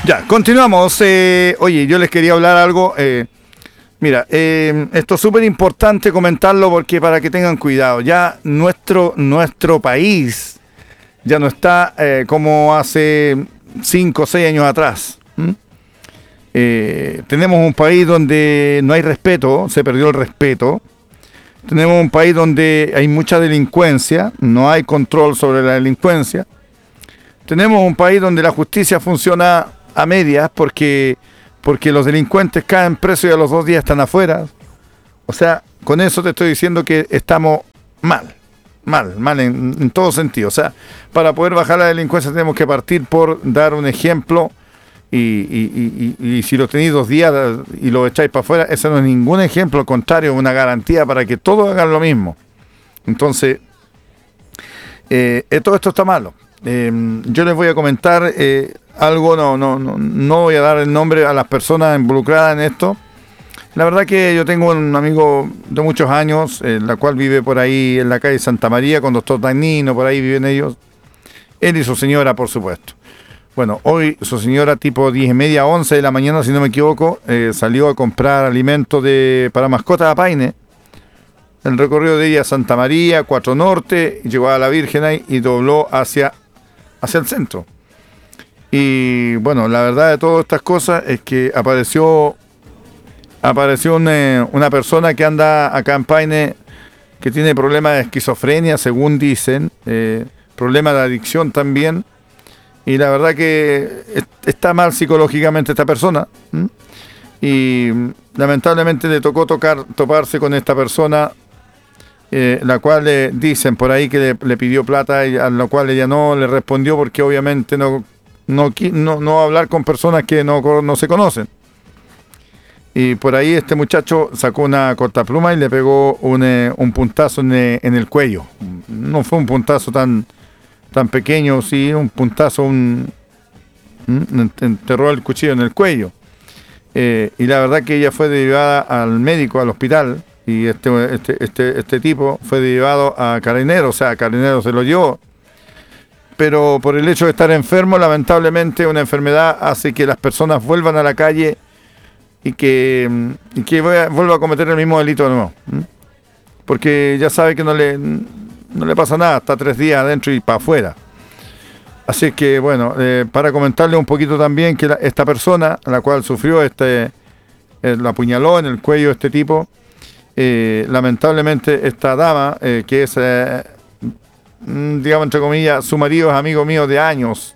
Ya, continuamos. Oye, yo les quería hablar algo. Mira, esto es súper importante comentarlo porque para que tengan cuidado. Ya nuestro país ya no está como hace 5 o 6 años atrás. Tenemos un país donde no hay respeto, se perdió el respeto. Tenemos un país donde hay mucha delincuencia, no hay control sobre la delincuencia. Tenemos un país donde la justicia funciona a medias porque los delincuentes caen presos y a los 2 días están afuera. O sea, con eso te estoy diciendo que estamos mal en todo sentido. O sea, para poder bajar la delincuencia tenemos que partir por dar un ejemplo y si lo tenéis 2 días y lo echáis para afuera, eso no es ningún ejemplo, al contrario, es una garantía para que todos hagan lo mismo. Entonces, todo esto está malo. Yo les voy a comentar algo, no voy a dar el nombre a las personas involucradas en esto. La verdad que yo tengo un amigo de muchos años, la cual vive por ahí en la calle Santa María, con Doctor Dagnino, por ahí viven ellos. Él y su señora, por supuesto. Bueno, hoy su señora tipo 10:30, 11 de la mañana, si no me equivoco, salió a comprar alimentos para mascotas a Paine. El recorrido de ella a Santa María, 4 Norte, llegó a la Virgen ahí y dobló hacia el centro. Y bueno, la verdad de todas estas cosas es que apareció una persona que anda acá en Paine que tiene problemas de esquizofrenia, según dicen, problemas de adicción también. Y la verdad que está mal psicológicamente esta persona. Y lamentablemente le tocó toparse con esta persona, la cual le dicen por ahí que le pidió plata, y a lo cual ella no le respondió porque obviamente no va a hablar con personas que no se conocen. Y por ahí este muchacho sacó una cortapluma y le pegó un puntazo en el cuello. No fue un puntazo tan pequeño, sí, un puntazo, enterró el cuchillo en el cuello. Y la verdad que ella fue derivada al médico, al hospital, y este tipo fue derivado a Carabineros, o sea, Carabineros se lo llevó. Pero por el hecho de estar enfermo, lamentablemente una enfermedad hace que las personas vuelvan a la calle y que vuelva a cometer el mismo delito de nuevo. Porque ya sabe que no le pasa nada, está 3 días adentro y para afuera. Así que bueno, para comentarle un poquito también que esta persona, la cual sufrió la apuñaló en el cuello este tipo, lamentablemente esta dama, que es, digamos entre comillas, su marido es amigo mío de años,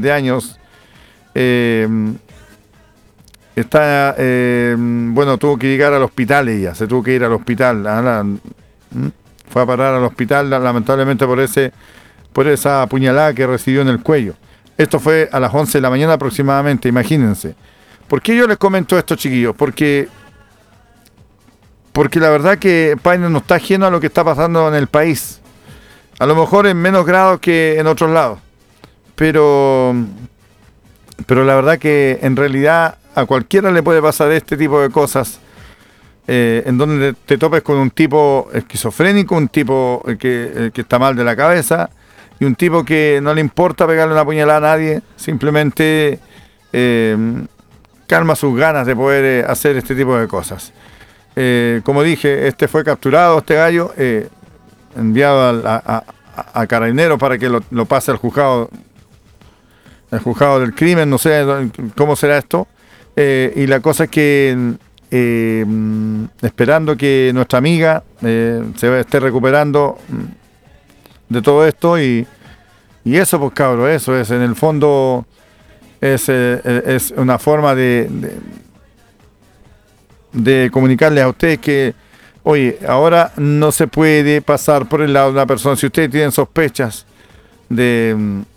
tuvo que llegar al hospital ella, se tuvo que ir al hospital, fue a parar al hospital lamentablemente por esa puñalada que recibió en el cuello. Esto fue a las 11 de la mañana aproximadamente, imagínense. ¿Por qué yo les comento esto, chiquillos? Porque la verdad que Paine no está ajeno a lo que está pasando en el país. A lo mejor en menos grado que en otros lados. Pero la verdad que en realidad a cualquiera le puede pasar este tipo de cosas. En donde te topes con un tipo esquizofrénico, un tipo que está mal de la cabeza y un tipo que no le importa pegarle una puñalada a nadie, simplemente calma sus ganas de poder hacer este tipo de cosas. Como dije, fue capturado, este gallo, enviado a Carabineros para que lo pase al juzgado del crimen, no sé cómo será esto. Y la cosa es que esperando que nuestra amiga se esté recuperando de todo esto y eso, pues cabros, eso es en el fondo es una forma de comunicarles a ustedes que oye, ahora no se puede pasar por el lado de una persona. Si ustedes tienen sospechas de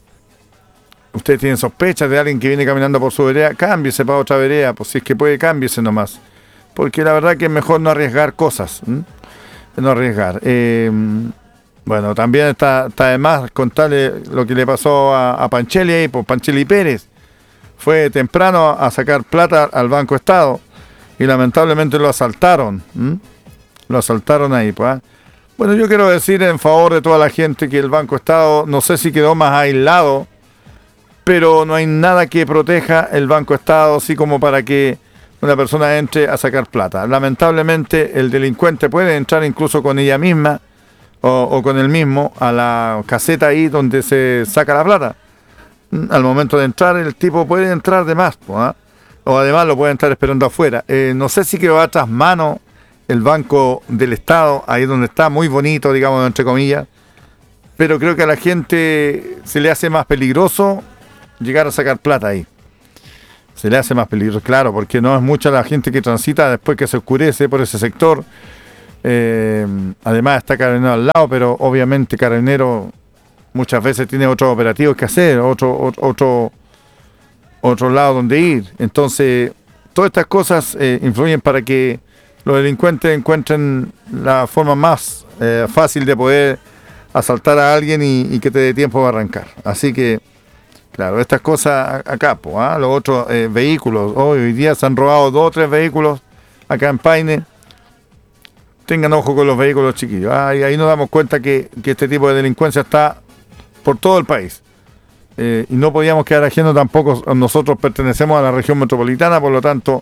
alguien que viene caminando por su vereda, cámbiese para otra vereda, pues si es que puede, cámbiese nomás. Porque la verdad que es mejor no arriesgar cosas. No arriesgar. Bueno, también está de más contarle lo que le pasó a Panchelli ahí, pues Panchelli Pérez. Fue temprano a sacar plata al Banco Estado y lamentablemente lo asaltaron. Lo asaltaron ahí, pues. Bueno, yo quiero decir en favor de toda la gente que el Banco Estado, no sé si quedó más aislado pero no hay nada que proteja el Banco Estado, así como para que una persona entre a sacar plata. Lamentablemente, el delincuente puede entrar incluso con ella misma o con él mismo a la caseta ahí donde se saca la plata. Al momento de entrar, el tipo puede entrar de más, ¿ah? O además lo puede estar esperando afuera. No sé si quedó tras mano el Banco del Estado, ahí donde está, muy bonito, digamos, entre comillas, pero creo que a la gente se le hace más peligroso llegar a sacar plata ahí. Se le hace más peligroso, claro, porque no es mucha la gente que transita después que se oscurece por ese sector. Además está Carabinero al lado, pero obviamente Carabinero muchas veces tiene otros operativos que hacer, otro lado donde ir. Entonces, todas estas cosas influyen para que los delincuentes encuentren la forma más fácil de poder asaltar a alguien y que te dé tiempo de arrancar. Así que, claro, estas cosas acá, los otros vehículos, hoy día se han robado 2 o 3 vehículos acá en Paine. Tengan ojo con los vehículos chiquillos. Y ahí nos damos cuenta que este tipo de delincuencia está por todo el país. Y no podíamos quedar ajenos tampoco. Nosotros pertenecemos a la región metropolitana, por lo tanto,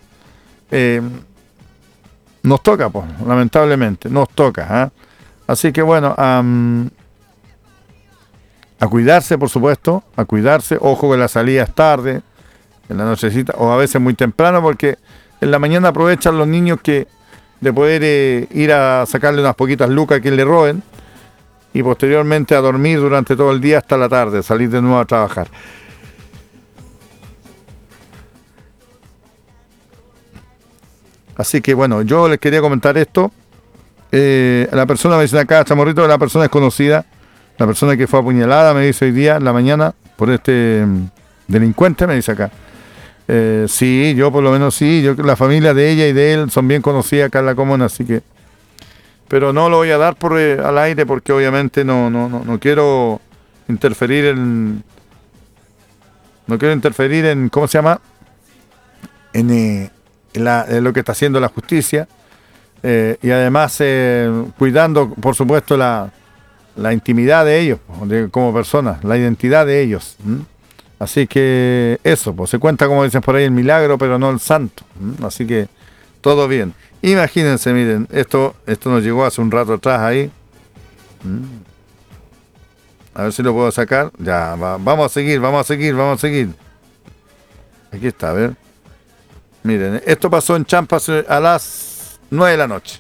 nos toca, pues, lamentablemente, nos toca. Así que bueno, a cuidarse, por supuesto, a cuidarse. Ojo que la salida es tarde, en la nochecita, o a veces muy temprano, porque en la mañana aprovechan los niños de poder ir a sacarle unas poquitas lucas que le roben, y posteriormente a dormir durante todo el día hasta la tarde, salir de nuevo a trabajar. Así que bueno, yo les quería comentar esto. La persona me dice acá, Chamorrito, la persona es conocida, la persona que fue apuñalada, me dice hoy día, en la mañana, por este delincuente, me dice acá. Sí, yo por lo menos sí, la familia de ella y de él son bien conocidas acá en la comuna, así que... Pero no lo voy a dar al aire porque obviamente no quiero interferir en... No quiero interferir en, ¿cómo se llama? En lo que está haciendo la justicia. Y además cuidando, por supuesto, la intimidad de ellos, como personas, la identidad de ellos. Así que eso, pues se cuenta, como dicen por ahí, el milagro, pero no el santo. Así que todo bien. Imagínense, miren, esto nos llegó hace un rato atrás ahí. A ver si lo puedo sacar. Ya, vamos a seguir. Aquí está, a ver. Miren, esto pasó en Champas a las 9 de la noche.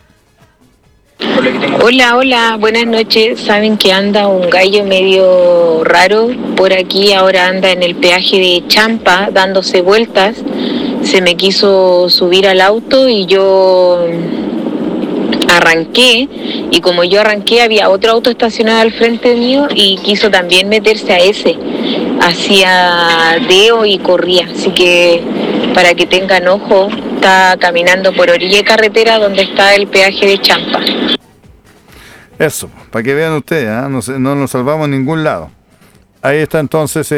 Hola, buenas noches. Saben que anda un gallo medio raro por aquí, ahora anda en el peaje de Champa dándose vueltas. Se me quiso subir al auto y yo arranqué, y como yo arranqué había otro auto estacionado al frente mío y quiso también meterse a ese. Hacía deo y corría, así que para que tengan ojo, está caminando por orilla de carretera donde está el peaje de Champa. Eso, para que vean ustedes, no nos salvamos en ningún lado. Ahí está entonces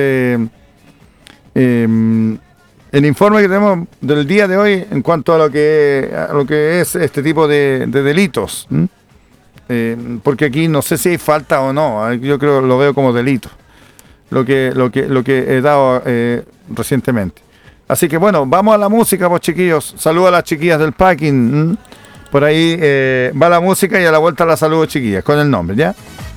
el informe que tenemos del día de hoy en cuanto a lo que es este tipo de delitos. Porque aquí no sé si hay falta o no, yo creo que lo veo como delito, lo que he dado recientemente. Así que bueno, vamos a la música, pues chiquillos. Saludos a las chiquillas del packing. Por ahí va la música y a la vuelta la saludo, chiquillas, con el nombre, ¿ya?